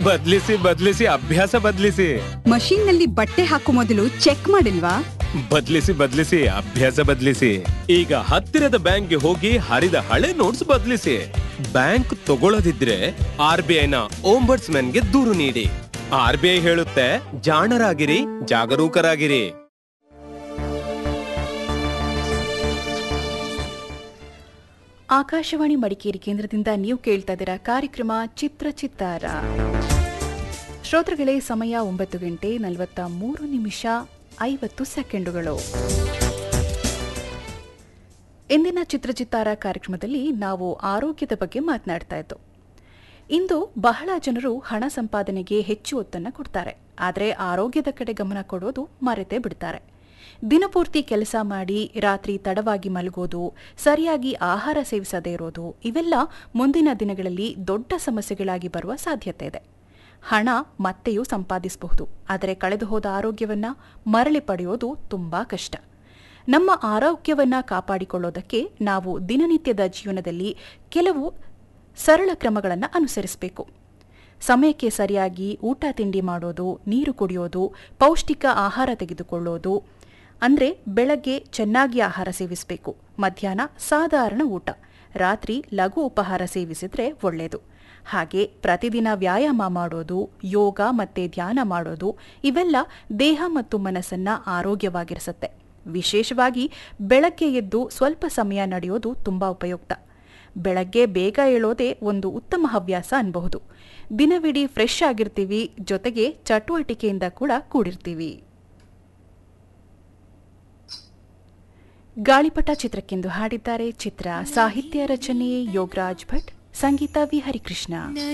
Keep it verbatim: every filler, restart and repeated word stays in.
ಬದ್ಲಿಸಿ ಬದ್ಲಿಸಿ ಅಭ್ಯಾಸ ಬದ್ಲಿಸಿ. ಮಷೀನ್ ನಲ್ಲಿ ಬಟ್ಟೆ ಹಾಕೋ ಮೊದಲು ಚೆಕ್ ಮಾಡಿಲ್ವಾ? ಬದ್ಲಿಸಿ ಬದ್ಲಿಸಿ ಅಭ್ಯಾಸ ಬದ್ಲಿಸಿ. ಈಗ ಹತ್ತಿರದ ಬ್ಯಾಂಕ್ಗೆ ಹೋಗಿ ಹರಿದ ಹಳೆ ನೋಟ್ಸ್ ಬದ್ಲಿಸಿ. ಬ್ಯಾಂಕ್ ತಗೊಳ್ಳದಿದ್ರೆ ಆರ್ ಬಿ ಐನ ಓಂಬರ್ಟ್ಸ್ಮನ್ಗೆ ದೂರು ನೀಡಿ. ಆರ್ ಬಿ ಐ ಹೇಳುತ್ತೆ, ಜಾಣರಾಗಿರಿ, ಜಾಗರೂಕರಾಗಿರಿ. ಆಕಾಶವಾಣಿ ಮಡಿಕೇರಿ ಕೇಂದ್ರದಿಂದ ನೀವು ಕೇಳ್ತಾ ಇದ್ದೀರಾ ಕಾರ್ಯಕ್ರಮ ಚಿತ್ರ ಚಿತ್ತಾರ. ಶ್ರೋತೃಗಳೇ, ಸಮಯ ಒಂಬತ್ತು ಗಂಟೆ ನಲವತ್ತ ಮೂರು ನಿಮಿಷ ಐವತ್ತು ಸೆಕೆಂಡುಗಳು. ಇಂದಿನ ಚಿತ್ರಚಿತ್ತಾರ ಕಾರ್ಯಕ್ರಮದಲ್ಲಿ ನಾವು ಆರೋಗ್ಯದ ಬಗ್ಗೆ ಮಾತನಾಡ್ತಾ ಇದ್ದು. ಇಂದು ಬಹಳ ಜನರು ಹಣ ಸಂಪಾದನೆಗೆ ಹೆಚ್ಚು ಒತ್ತನ್ನು ಕೊಡ್ತಾರೆ, ಆದರೆ ಆರೋಗ್ಯದ ಕಡೆ ಗಮನ ಕೊಡೋದು ಮರೆತೇ ಬಿಡ್ತಾರೆ. ದಿನಪೂರ್ತಿ ಕೆಲಸ ಮಾಡಿ ರಾತ್ರಿ ತಡವಾಗಿ ಮಲಗೋದು, ಸರಿಯಾಗಿ ಆಹಾರ ಸೇವಿಸದೇ ಇರೋದು, ಇವೆಲ್ಲ ಮುಂದಿನ ದಿನಗಳಲ್ಲಿ ದೊಡ್ಡ ಸಮಸ್ಯೆಗಳಾಗಿ ಬರುವ ಸಾಧ್ಯತೆ ಇದೆ. ಹಣ ಮತ್ತೆಯೂ ಸಂಪಾದಿಸಬಹುದು, ಆದರೆ ಕಳೆದು ಹೋದ ಆರೋಗ್ಯವನ್ನ ಮರಳಿ ಪಡೆಯೋದು ತುಂಬಾ ಕಷ್ಟ. ನಮ್ಮ ಆರೋಗ್ಯವನ್ನ ಕಾಪಾಡಿಕೊಳ್ಳೋದಕ್ಕೆ ನಾವು ದಿನನಿತ್ಯದ ಜೀವನದಲ್ಲಿ ಕೆಲವು ಸರಳ ಕ್ರಮಗಳನ್ನು ಅನುಸರಿಸಬೇಕು. ಸಮಯಕ್ಕೆ ಸರಿಯಾಗಿ ಊಟ ತಿಂಡಿ ಮಾಡೋದು, ನೀರು ಕುಡಿಯೋದು, ಪೌಷ್ಟಿಕ ಆಹಾರ ತೆಗೆದುಕೊಳ್ಳೋದು. ಅಂದರೆ ಬೆಳಗ್ಗೆ ಚೆನ್ನಾಗಿ ಆಹಾರ ಸೇವಿಸಬೇಕು, ಮಧ್ಯಾಹ್ನ ಸಾಧಾರಣ ಊಟ, ರಾತ್ರಿ ಲಘು ಉಪಹಾರ ಸೇವಿಸಿದ್ರೆ ಒಳ್ಳೆಯದು. ಹಾಗೆ ಪ್ರತಿದಿನ ವ್ಯಾಯಾಮ ಮಾಡೋದು, ಯೋಗ ಮತ್ತೆ ಧ್ಯಾನ ಮಾಡೋದು, ಇವೆಲ್ಲ ದೇಹ ಮತ್ತು ಮನಸ್ಸನ್ನ ಆರೋಗ್ಯವಾಗಿರಿಸುತ್ತೆ. ವಿಶೇಷವಾಗಿ ಬೆಳಗ್ಗೆ ಎದ್ದು ಸ್ವಲ್ಪ ಸಮಯ ನಡೆಯೋದು ತುಂಬಾ ಉಪಯುಕ್ತ. ಬೆಳಗ್ಗೆ ಬೇಗ ಏಳೋದೇ ಒಂದು ಉತ್ತಮ ಹವ್ಯಾಸ ಅನ್ಬಹುದು. ದಿನವಿಡೀ ಫ್ರೆಶ್ ಆಗಿರ್ತೀವಿ, ಜೊತೆಗೆ ಚಟುವಟಿಕೆಯಿಂದ ಕೂಡ ಕೂಡಿರ್ತೀವಿ. ಗಾಳಿಪಟ ಚಿತ್ರಕ್ಕೆಂದು ಹಾಡಿದ್ದಾರೆ ಚಿತ್ರ. ಸಾಹಿತ್ಯ ರಚನೆ ಯೋಗರಾಜ್ ಭಟ್, ಸಂಗೀತ ವಿ ಹರಿಕೃಷ್ಣ.